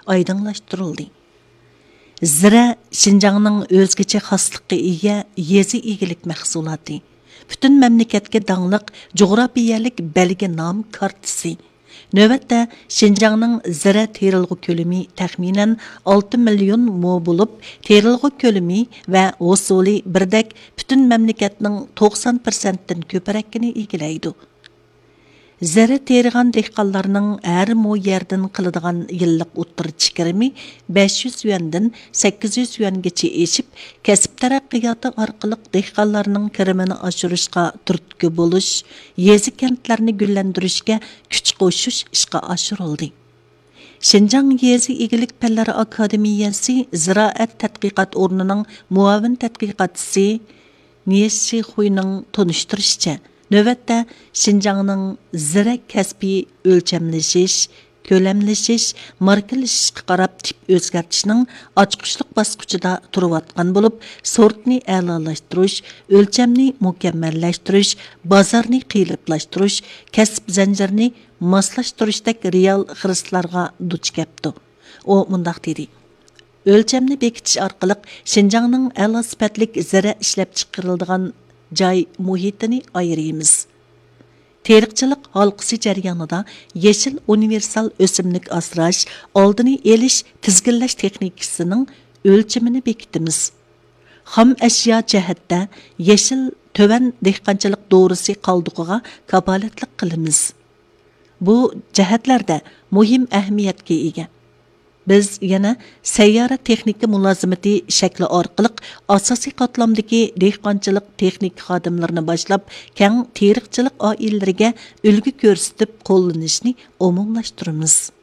aydınlaştırıldı. Zira Şinjanның o'zgacha xoslikqa ega yezi egilik mahsuloti, butun mamlakatga dаңlıq coğrafiyalik belge nom kartisi. Növbətdə Şinjanның zira terilg'i ko'lami taxminan 6 million mo bo'lib, terilg'i ko'lami va hosuli birdek butun mamlakatning 90%dan ko'proqini egilaydi. Zara terigan dehqonlarning har mo yerdan qiladigan yillik o'ttir chiqarimi 500 yuandan 800 yuangacha eshib, kasb taraqqiyoti orqali dehqonlarning kirimini oshirishga turtki bo'lish, yezi kentlarni gullantirishga kuch qo'shish ishga oshirildi. Şinjan Yezi Egilik Fanlari Akademiyasi Ziraat tadqiqot o'rnining muavin tadqiqotchisi Nieshi Xuyning tunishtirishicha, növbətdə Şinjanның zira kasbiy o'lchamlashish, ko'lamlashish, markalashishga qarab tip o'zgartishning ochqishliq bosqichida turayotgan bo'lib, sortni a'lolashtirish, o'lchamni mukammallashtirish, bozorni qiyinlashtirish, kasb zanjirini moslashtirishdek real xiristlarga duch kelibdi. U mundaq dedi: o'lchamni bekitish orqali Şinjanның a'lo sifatli zira ishlab chiqariladigan joy muhitini ayırıyımız. Teriqchilik halqısı jarayonida yeşil universal o'simlik asrash, oldini elish, tizginlash texnikasining o'lchamini bekitimiz. Xam ashyo jihatda yeşil töven dehqonchilik doğrusi qalduqiga kapolatlik qilamiz. Bu jihatlarda muhim ahamiyatga ega. Biz yana sayyora texnika mulozimati shakli orqali asosiy qatlamdagi dehqonchilik texnik xodimlarini boshlab, keng teriqchilik oillariga ulgu ko'rsatib qo'llanishni umumlashtiramiz.